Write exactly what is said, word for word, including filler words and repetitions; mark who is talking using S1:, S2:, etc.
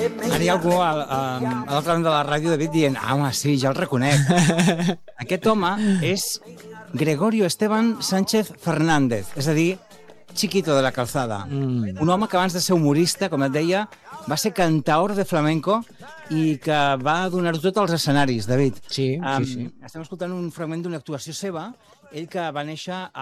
S1: Ara hi ha algú a, a, a l'altra banda de la ràdio, David, dient ah, home, sí, ja el reconec. Aquest home és Gregorio Esteban Sánchez Fernández, és a dir, Chiquito de la Calzada. Mm. Un home que abans de ser humorista, com et deia, va ser cantaor de flamenco i que va donar-ho tot als escenaris, David.
S2: Sí,
S1: um,
S2: sí, sí.
S1: Estem escoltant un fragment d'una actuació seva, ell que va néixer a